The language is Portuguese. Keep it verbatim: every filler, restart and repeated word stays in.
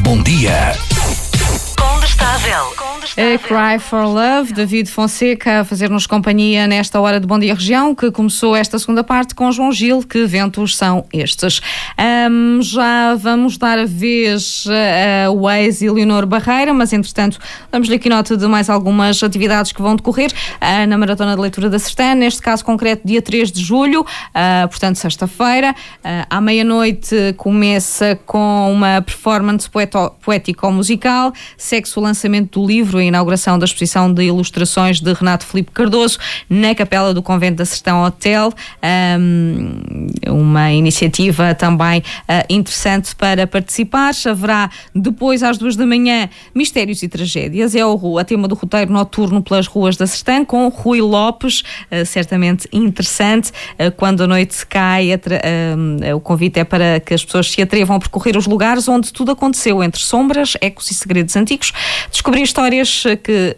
Bom Dia. A Cry for Love, David Fonseca a fazer-nos companhia nesta hora de Bom Dia Região, que começou esta segunda parte com João Gil. Que ventos são estes? Um, já vamos dar a vez a Waze e Leonor Barreira, mas entretanto damos-lhe aqui nota de mais algumas atividades que vão decorrer uh, na Maratona de Leitura da Sertã, neste caso concreto dia três de julho, uh, portanto sexta-feira, uh, à meia-noite começa com uma performance poeto- poético-musical, segue-se o lançamento do livro e a inauguração da exposição de ilustrações de Renato Filipe Cardoso na Capela do Convento da Sertão Hotel, um, uma iniciativa também uh, interessante para participar. Haverá depois às duas da manhã Mistérios e Tragédias, é o a tema do roteiro noturno pelas ruas da Sertã, com Rui Lopes, uh, certamente interessante. Uh, quando a noite cai, atra- uh, o convite é para que as pessoas se atrevam a percorrer os lugares onde tudo aconteceu, entre sombras, ecos e segredos antigos, descobrir histórias que